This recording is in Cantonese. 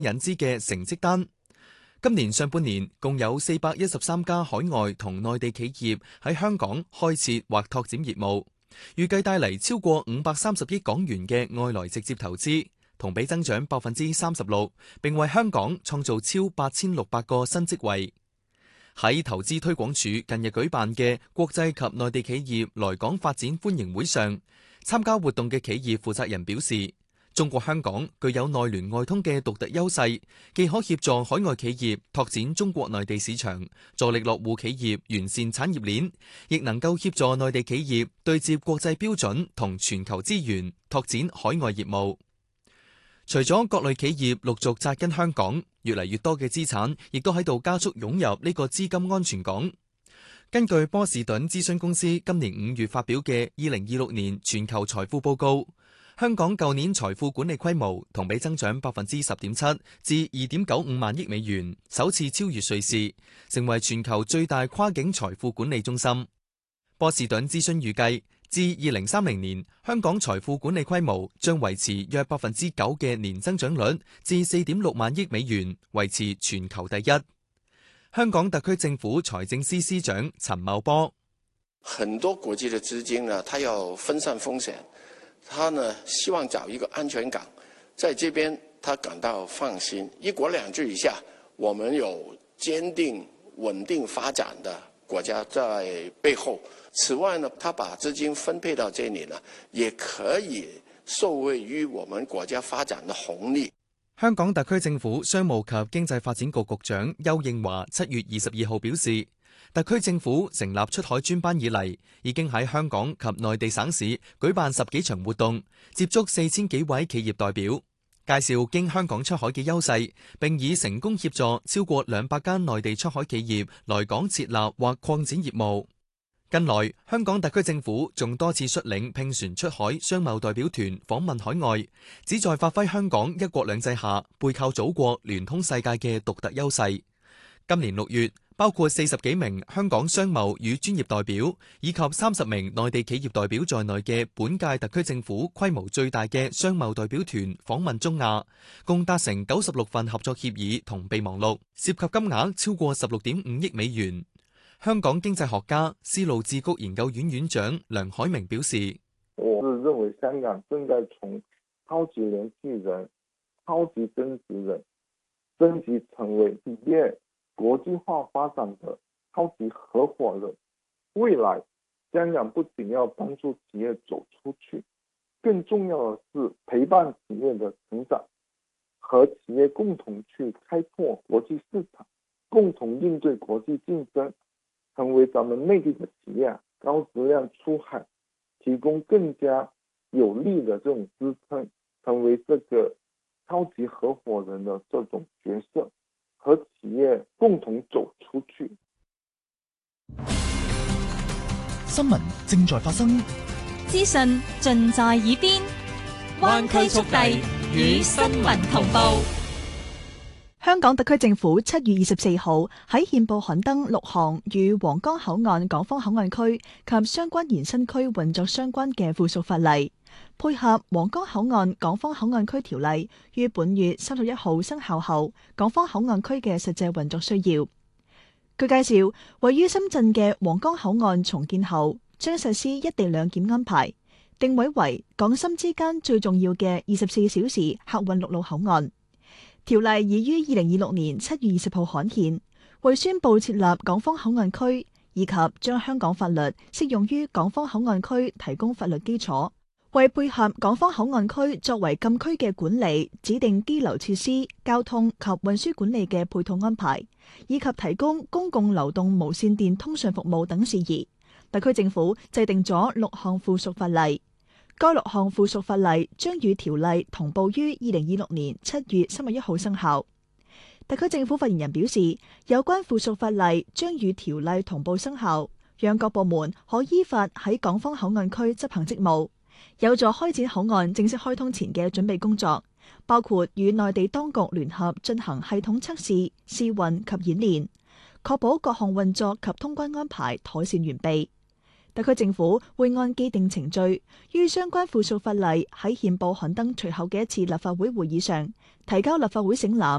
引資嘅成績單。今年上半年共有413家海外同內地企業喺香港開設或拓展業務，預計帶嚟超過530億港元嘅外來直接投資，同比增長36%，並為香港創造超8600個新職位。喺投資推廣署近日舉辦嘅國際及內地企業來港發展歡迎會上，參加活動嘅企業負責人表示，中國香港具有內聯外通嘅獨特優勢，既可協助海外企業拓展中國內地市場，助力落戶企業完善產業鏈，亦能夠協助內地企業對接國際標準同全球資源，拓展海外業務。除咗各類企業陸續紮根香港，越嚟越多嘅資產亦都喺度加速湧入呢個資金安全港。根據波士頓諮詢公司今年5月發表嘅2026年全球財富報告，香港舊年財富管理規模同比增長10.7%至2.95萬億美元，首次超越瑞士，成為全球最大跨境財富管理中心。波士頓諮詢預計，至2030年，香港財富管理規模將維持約9%嘅年增長率，至4.6萬億美元，維持全球第一。香港特區政府財政司司長陳茂波： 很多國際的資金呢，他要分散風險，他呢希望找一個安全港，在這邊他感到放心。一國兩制以下，我們有堅定穩定發展的國家在背後。此外呢，他把資金分配到這裡呢，也可以受惠於我們國家發展的紅利。 香港特區政府商務及經濟發展局局長丘應樺7月22號表示，特區政府成立出海專班以嚟，已經喺香港及內地省市舉辦10幾場活動，接觸4000幾位企業代表，介紹經香港出海嘅優勢，並已成功協助超過200間內地出海企業來港設立或擴展業務。近來，香港特區政府仲多次率領聘船出海商貿代表團訪問海外，旨在發揮香港一國兩制下背靠祖國、聯通世界嘅獨特優勢。今年6月，包括40幾名香港商貿與專業代表以及30名內地企業代表在內嘅本屆特區政府規模最大嘅商貿代表團訪問中亞，共達成96份合作協議同備忘錄，涉及金額超過16.5億美元。香港經濟學家思路智谷研究院院長梁海明表示： 我是認為香港正在從超級聯繫人、超級增值人升級成為企業國際化發展的超級合夥人。未來香港不僅要幫助企業走出去，更重要的是陪伴企業的成長，和企業共同去開拓國際市場，共同應對國際競爭，成為咱們內地的企業高質量出海提供更加有力的這種支撐，成為這個超級合夥人的這種角色，和企業共同走出去。 新聞正在發生， 資訊盡在耳邊，灣區速遞與新聞同步。 香港特區政府7月24號喺憲報刊登6項與皇崗口岸港方口岸區及相關延伸區運作相關嘅附屬法例，配合皇崗口岸港方口岸區條例於本月31號生效後，港方口岸區嘅實際運作需要。據介紹，位於深圳嘅皇崗口岸重建後，將實施一地兩檢安排，定位為港深之間最重要嘅24小時客運陸路口岸。條例已於2026年7月20號刊憲，為宣布設立港方口岸區以及將香港法律適用於港方口岸區提供法律基礎，為配合港方口岸區作為禁區嘅管理、指定羈留設施、交通及運輸管理嘅配套安排，以及提供公共流動無線電通訊服務等事宜，特區政府制定咗6項附屬法例。該6項附屬法例將與條例同步於2026年7月31號生效。特區政府發言人表示，有關附屬法例將與條例同步生效，讓各部門可依法喺港方口岸區執行職務，有助開展口岸正式開通前嘅準備工作，包括與內地當局聯合進行系統測試、試運及演練，確保各項運作及通關安排妥善完備。 特區政府會按既定程序，於相關附屬法例喺憲報刊登隨後嘅一次立法會會議上提交立法會省覽。